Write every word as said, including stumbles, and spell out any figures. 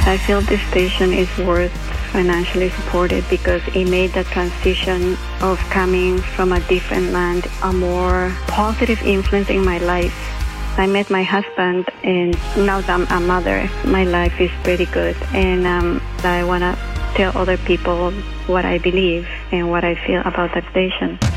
I feel this station is worth financially supported because it made the transition of coming from a different land a more positive influence in my life. I met my husband, and now that I'm a mother, my life is pretty good, and um, I want to tell other people what I believe and what I feel about that station.